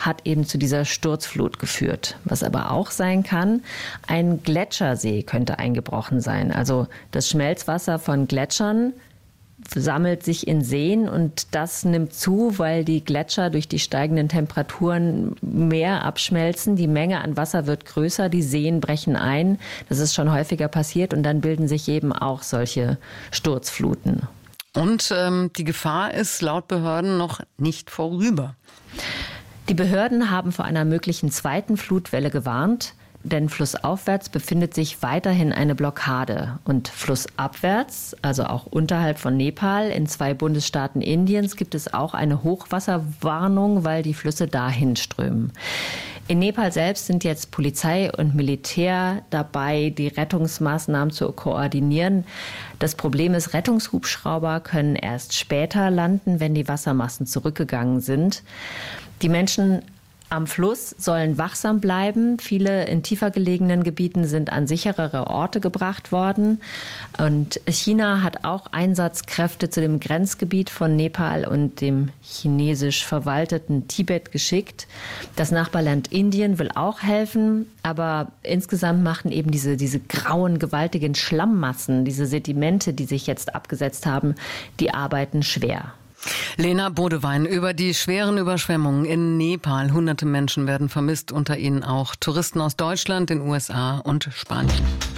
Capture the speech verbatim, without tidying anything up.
hat eben zu dieser Sturzflut geführt. Was aber auch sein kann, ein Gletschersee könnte eingebrochen sein. Also das Schmelzwasser von Gletschern sammelt sich in Seen und das nimmt zu, weil die Gletscher durch die steigenden Temperaturen mehr abschmelzen. Die Menge an Wasser wird größer, die Seen brechen ein. Das ist schon häufiger passiert und dann bilden sich eben auch solche Sturzfluten. Und ähm, die Gefahr ist laut Behörden noch nicht vorüber. Die Behörden haben vor einer möglichen zweiten Flutwelle gewarnt. Denn flussaufwärts befindet sich weiterhin eine Blockade. Und flussabwärts, also auch unterhalb von Nepal, in zwei Bundesstaaten Indiens, gibt es auch eine Hochwasserwarnung, weil die Flüsse dahin strömen. In Nepal selbst sind jetzt Polizei und Militär dabei, die Rettungsmaßnahmen zu koordinieren. Das Problem ist, Rettungshubschrauber können erst später landen, wenn die Wassermassen zurückgegangen sind. Die Menschen am Fluss sollen wachsam bleiben. Viele in tiefer gelegenen Gebieten sind an sicherere Orte gebracht worden. Und China hat auch Einsatzkräfte zu dem Grenzgebiet von Nepal und dem chinesisch verwalteten Tibet geschickt. Das Nachbarland Indien will auch helfen. Aber insgesamt machen eben diese, diese grauen, gewaltigen Schlammmassen, diese Sedimente, die sich jetzt abgesetzt haben, die Arbeiten schwer. Lena Bodewein über die schweren Überschwemmungen in Nepal. Hunderte Menschen werden vermisst, unter ihnen auch Touristen aus Deutschland, den U S A und Spanien.